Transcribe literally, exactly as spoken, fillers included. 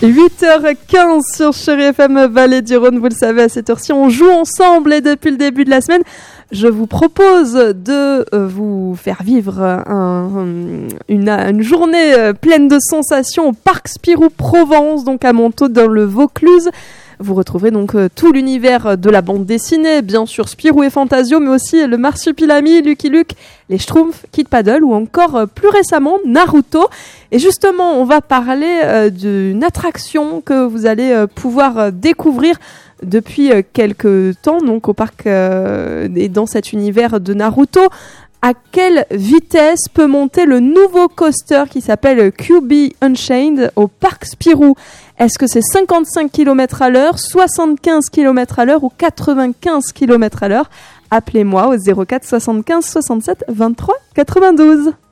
huit heures quinze sur Chérie F M Vallée du Rhône, vous le savez, à cette heure-ci, on joue ensemble et depuis le début de la semaine, je vous propose de euh, vous faire vivre un, une, une journée pleine de sensations au Parc Spirou Provence, donc à Montaut dans le Vaucluse. Vous retrouverez donc euh, tout l'univers de la bande dessinée, bien sûr Spirou et Fantasio, mais aussi le Marsupilami, Lucky Luke, les Schtroumpfs, Kid Paddle ou encore euh, plus récemment Naruto. Et justement, on va parler euh, d'une attraction que vous allez euh, pouvoir euh, découvrir depuis euh, quelques temps, donc au parc euh, et dans cet univers de Naruto. À quelle vitesse peut monter le nouveau coaster qui s'appelle Q B Unchained au Parc Spirou ? Est-ce que c'est cinquante-cinq kilomètres à l'heure, soixante-quinze kilomètres à l'heure ou quatre-vingt-quinze kilomètres à l'heure ? Appelez-moi au zéro quatre soixante-quinze soixante-sept vingt-trois quatre-vingt-douze.